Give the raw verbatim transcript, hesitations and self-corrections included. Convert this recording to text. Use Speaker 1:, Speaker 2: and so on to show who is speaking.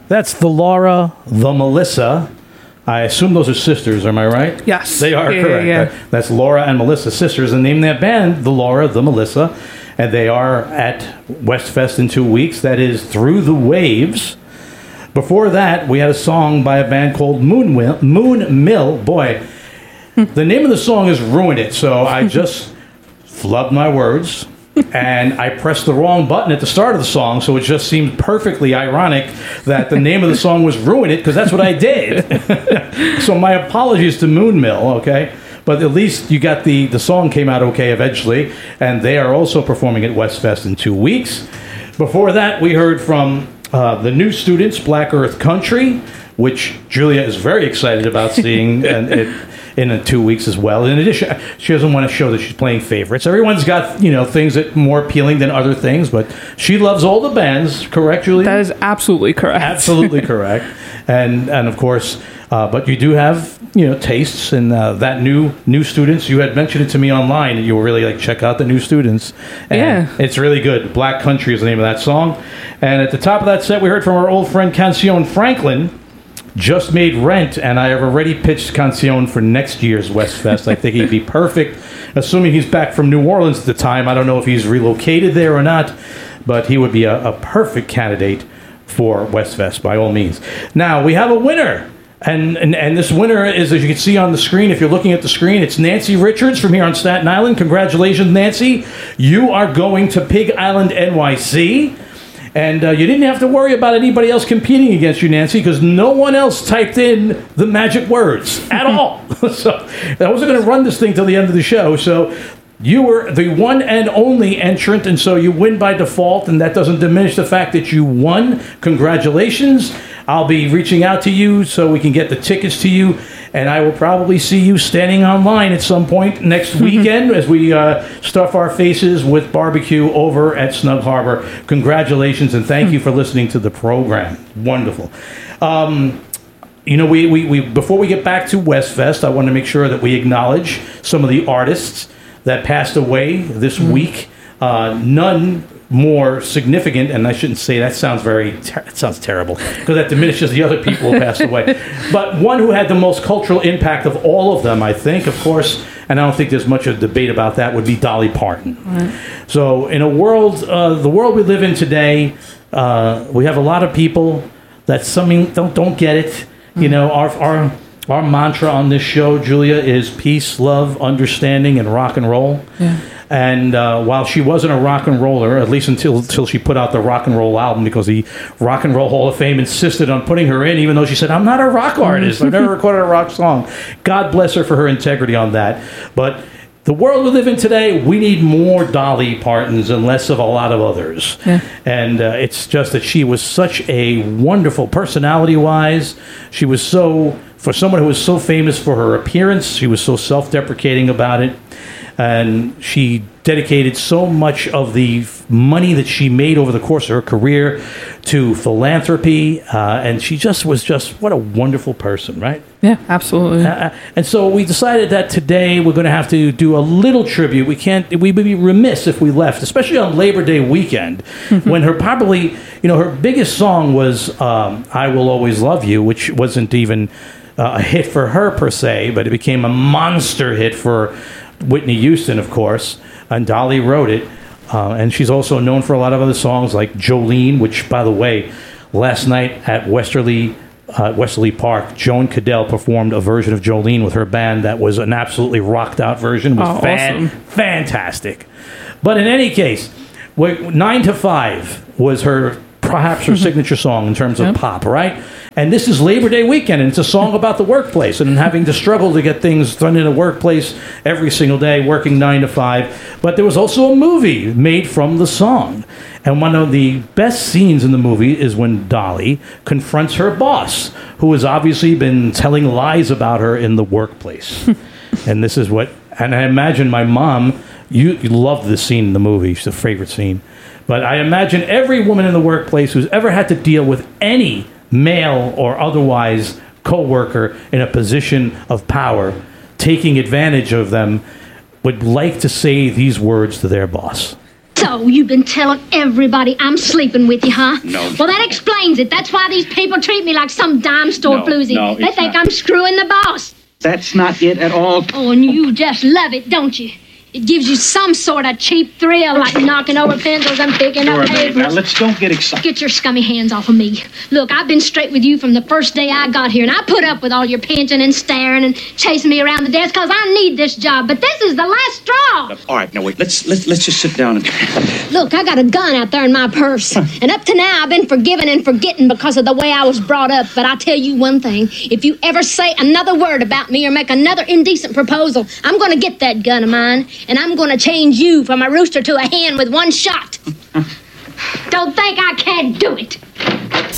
Speaker 1: That's the Laura, the Melissa. I assume those are sisters, am I right?
Speaker 2: Yes.
Speaker 1: They are,
Speaker 2: yeah,
Speaker 1: correct.
Speaker 2: Yeah, yeah.
Speaker 1: That's Laura and Melissa, sisters, and named that band the Laura, the Melissa. And they are at Westfest in two weeks. That is Through the Waves. Before that, we had a song by a band called Moon Mill. Moon Mill. Boy, the name of the song has ruined it, so I just flubbed my words. And I pressed the wrong button at the start of the song, so it just seemed perfectly ironic that the name of the song was Ruin It, because that's what I did. So my apologies to Moon Mill, okay? But at least you got the, the song came out okay eventually, and they are also performing at Westfest in two weeks. Before that, we heard from uh, the new students, Black Earth Country, which Julia is very excited about seeing, and it in two weeks as well. In addition, she doesn't want to show that she's playing favorites. Everyone's got, you know, things that are more appealing than other things, but she loves all the bands. Correct, Julia?
Speaker 2: That is absolutely correct.
Speaker 1: Absolutely correct. And and of course, uh, but you do have, you know, tastes, and uh, that new new students. You had mentioned it to me online, and you were really like, check out the new students. And
Speaker 2: yeah,
Speaker 1: it's really good. Black Country is the name of that song. And at the top of that set, we heard from our old friend Cancion Franklin. Just made Rent, and I have already pitched Cancion for next year's Westfest. I think he'd be perfect, assuming he's back from New Orleans at the time. I don't know if he's relocated there or not, but he would be a, a perfect candidate for Westfest, by all means. Now, we have a winner, and, and, and this winner is, as you can see on the screen, if you're looking at the screen, it's Nancy Richards from here on Staten Island. Congratulations, Nancy. You are going to Pig Island, N Y C. And uh, you didn't have to worry about anybody else competing against you, Nancy, because no one else typed in the magic words at all. So I wasn't going to run this thing till the end of the show. So you were the one and only entrant, and so you win by default, and that doesn't diminish the fact that you won. Congratulations. I'll be reaching out to you so we can get the tickets to you, and I will probably see you standing online at some point next weekend as we uh, stuff our faces with barbecue over at Snug Harbor. Congratulations, and thank you for listening to the program. Wonderful. Um, you know, we, we, we before we get back to Westfest, I want to make sure that we acknowledge some of the artists that passed away this mm-hmm. week. Uh, none more significant, and I shouldn't say that sounds very ter- it sounds terrible, because that diminishes the other people who passed away. But one who had the most cultural impact of all of them, I think, of course, and I don't think there's much of a debate about that, would be Dolly Parton. Right. So in a world, uh, the world we live in today, uh, we have a lot of people that some don't don't get it. Mm-hmm. You know, our our our mantra on this show, Julia, is peace, love, understanding, and rock and roll. Yeah. And uh, while she wasn't a rock and roller, at least until until she put out the rock and roll album, because the Rock and Roll Hall of Fame insisted on putting her in, even though she said, I'm not a rock artist. I've never recorded a rock song. God bless her for her integrity on that. But the world we live in today, we need more Dolly Partons and less of a lot of others. Yeah. And uh, it's just that she was such a wonderful personality-wise. She was so, for someone who was so famous for her appearance, she was so self-deprecating about it. And she dedicated so much of the money that she made over the course of her career to philanthropy. Uh, and she just was just, what a wonderful person, right?
Speaker 2: Yeah, absolutely.
Speaker 1: Uh, and so we decided that today we're going to have to do a little tribute. We can't, we would be remiss if we left, especially on Labor Day weekend, mm-hmm. when her probably, you know, her biggest song was um, I Will Always Love You, which wasn't even uh, a hit for her per se, but it became a monster hit for Whitney Houston, of course, and Dolly wrote it. Uh, and she's also known for a lot of other songs like Jolene, which, by the way, last night at Westerly uh, Westerly Park, Joan Cadell performed a version of Jolene with her band that was an absolutely rocked out version. It was
Speaker 2: oh,
Speaker 1: fan-
Speaker 2: awesome.
Speaker 1: fantastic. But in any case, Nine to Five was her perhaps her signature song in terms of yep. pop, right? And this is Labor Day weekend, and it's a song about the workplace and having to struggle to get things done in a workplace every single day, working nine to five. But there was also a movie made from the song. And one of the best scenes in the movie is when Dolly confronts her boss, who has obviously been telling lies about her in the workplace. And this is what, and I imagine my mom, you, you loved this scene in the movie. It's a favorite scene. But I imagine every woman in the workplace who's ever had to deal with any male or otherwise co-worker in a position of power taking advantage of them would like to say these words to their boss.
Speaker 3: So, you've been telling everybody I'm sleeping with you, huh?
Speaker 4: No.
Speaker 3: Well, that explains it. That's why these people treat me like some dime store
Speaker 4: No,
Speaker 3: floozy.
Speaker 4: no,
Speaker 3: they
Speaker 4: it's
Speaker 3: think
Speaker 4: not.
Speaker 3: I'm screwing the boss.
Speaker 4: That's not it at all.
Speaker 3: Oh, and you just love it, don't you? It gives you some sort of cheap thrill, like knocking over pencils and picking
Speaker 4: Dora,
Speaker 3: up
Speaker 4: babe, now
Speaker 3: papers.
Speaker 4: let's don't get excited.
Speaker 3: Get your scummy hands off of me. Look, I've been straight with you from the first day I got here, and I put up with all your pinching and staring and chasing me around the desk because I need this job. But this is the last straw.
Speaker 4: All right, now wait. Let's let's let's just sit down and.
Speaker 3: Look, I got a gun out there in my purse. And up to now, I've been forgiving and forgetting because of the way I was brought up. But I'll tell you one thing. If you ever say another word about me or make another indecent proposal, I'm going to get that gun of mine, and I'm going to change you from a rooster to a hen with one shot. Don't think I can't do it.